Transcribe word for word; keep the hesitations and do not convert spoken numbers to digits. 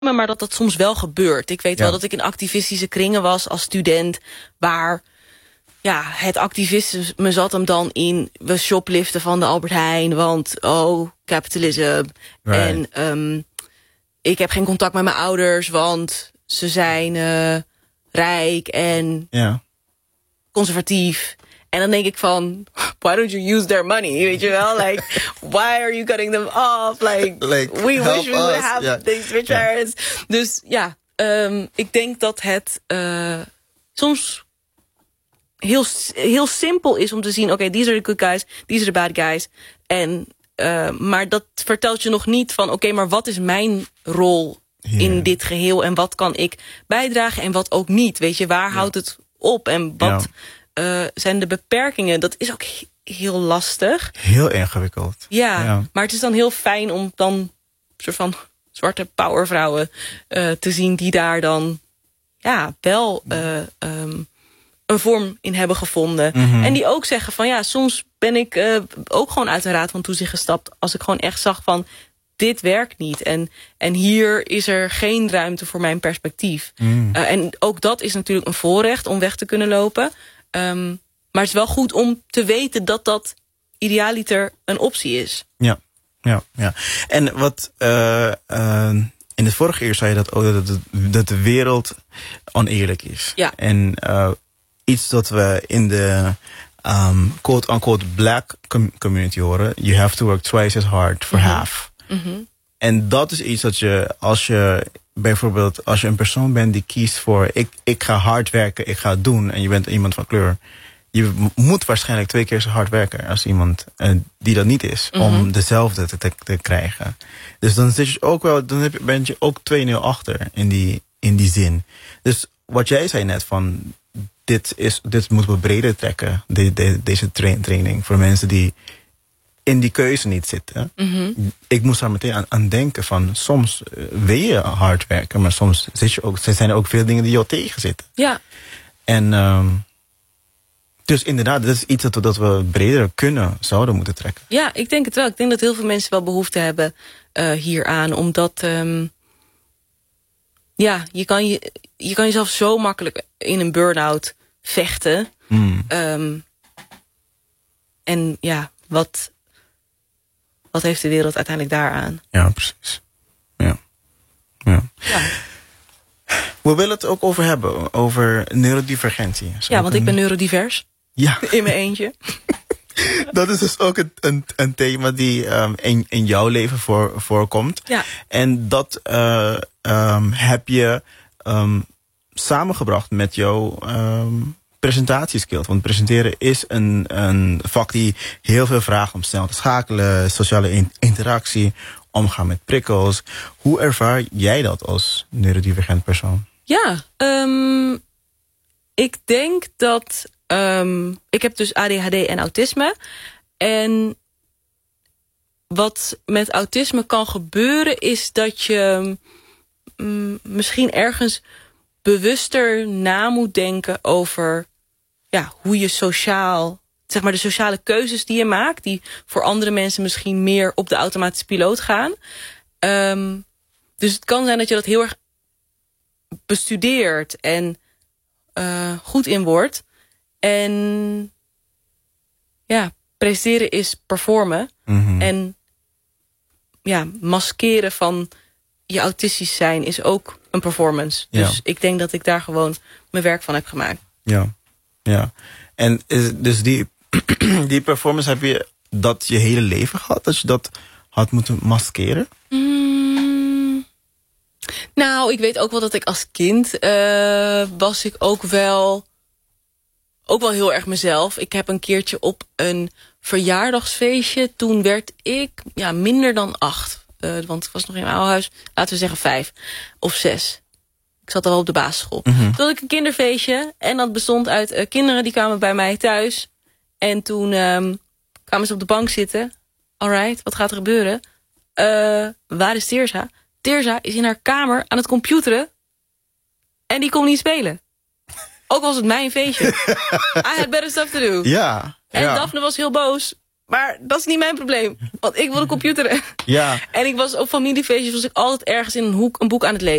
maar dat dat soms wel gebeurt. Ik weet Ja. wel dat ik in activistische kringen was als student, waar ja, het activisme zat hem dan in, we shopliften van de Albert Heijn, want oh, capitalism. Right. En um, ik heb geen contact met mijn ouders, want ze zijn uh, rijk en Ja. conservatief. En dan denk ik van, why don't you use their money? Weet je wel? Like, why are you cutting them off? Like, Like, we help wish we would us. have Yeah. these rich Yeah. parents. Dus ja, um, ik denk dat het uh, soms heel, heel simpel is om te zien, oké, okay, these are the good guys, these are the bad guys. En, uh, maar dat vertelt je nog niet van, oké, okay, maar wat is mijn rol Yeah. in dit geheel? En wat kan ik bijdragen en wat ook niet? Weet je, waar Ja. houdt het op? En wat... Ja. Uh, zijn de beperkingen, dat is ook he- heel lastig. Heel ingewikkeld. Ja, Ja. maar het is dan heel fijn om dan een soort van zwarte powervrouwen uh, te zien die daar dan ja, wel uh, um, een vorm in hebben gevonden. Mm-hmm. En die ook zeggen van ja, soms ben ik uh, ook gewoon uit de raad van toezicht gestapt als ik gewoon echt zag van dit werkt niet. En, en hier is er geen ruimte voor mijn perspectief. Mm. Uh, en ook dat is natuurlijk een voorrecht om weg te kunnen lopen. Um, maar het is wel goed om te weten dat dat idealiter een optie is. Ja, ja, ja. En wat uh, uh, in de vorige eeuw zei je dat, oh, dat, dat, dat de wereld oneerlijk is. Ja. En uh, iets dat we in de um, quote-unquote black com- community horen. You have to work twice as hard for Mm-hmm. half. Mm-hmm. En dat is iets dat je, als je bijvoorbeeld, als je een persoon bent die kiest voor, ik, ik ga hard werken, ik ga het doen, en je bent iemand van kleur, je moet waarschijnlijk twee keer zo hard werken als iemand uh, die dat niet is, Mm-hmm. om dezelfde te, te, te krijgen. Dus dan zit je ook wel, dan heb je, ben je ook twee nul achter in die, in die zin. Dus wat jij zei net van, dit, is, dit moeten we breder trekken, de, de, deze tra- training, voor mensen die in die keuze niet zitten. Mm-hmm. Ik moest daar meteen aan, aan denken van, soms uh, wil je hard werken, maar soms zit je ook, zijn er ook veel dingen die jou tegenzitten. Ja. En um, dus inderdaad, dat is iets dat we, dat we breder kunnen, zouden moeten trekken. Ja, ik denk het wel. Ik denk dat heel veel mensen wel behoefte hebben uh, hieraan. Omdat, um, ja, je kan, je, je kan jezelf zo makkelijk in een burn-out vechten. Mm. Um, en ja, wat, wat heeft de wereld uiteindelijk daaraan? Ja, precies. Ja. Ja. Ja, We willen het ook over hebben, over neurodivergentie. Zo ja want ik een- ben neurodivers. Ja. In mijn eentje. Dat is dus ook een, een, een thema die um, in, in jouw leven voor, voorkomt. Ja. En dat uh, um, heb je um, samengebracht met jouw um, presentatieskills. Want presenteren is een, een vak die heel veel vraagt om snel te schakelen, sociale in- interactie, omgaan met prikkels. Hoe ervaar jij dat als neurodivergent persoon? Ja, um, ik denk dat... Um, ik heb dus A D H D en autisme. En wat met autisme kan gebeuren is dat je um, misschien ergens bewuster na moet denken over ja, hoe je sociaal, zeg maar de sociale keuzes die je maakt, die voor andere mensen misschien meer op de automatische piloot gaan. Um, dus het kan zijn dat je dat heel erg bestudeert en uh, goed in wordt. En ja, presteren is performen. Mm-hmm. En ja, maskeren van je autistisch zijn is ook een performance. Ja. Dus ik denk dat ik daar gewoon mijn werk van heb gemaakt. Ja, ja. En is, dus die, die performance, heb je dat je hele leven gehad? Dat je dat had moeten maskeren? Mm, nou, ik weet ook wel dat ik als kind uh, was ik ook wel... ook wel heel erg mezelf. Ik heb een keertje op een verjaardagsfeestje, toen werd ik ja, minder dan acht. Uh, want ik was nog in mijn oude huis, laten we zeggen vijf of zes. Ik zat al op de basisschool. Mm-hmm. Toen had ik een kinderfeestje en dat bestond uit uh, kinderen die kwamen bij mij thuis. En toen um, kwamen ze op de bank zitten. Alright, wat gaat er gebeuren? Uh, waar is Teersa? Teersa is in haar kamer aan het computeren en die kon niet spelen. Ook was het mijn feestje. I had better stuff to do. Ja. En ja. Daphne was heel boos. Maar dat is niet mijn probleem. Want ik wilde computeren. Ja. En ik was op familiefeestjes was ik altijd ergens in een hoek een boek aan het lezen.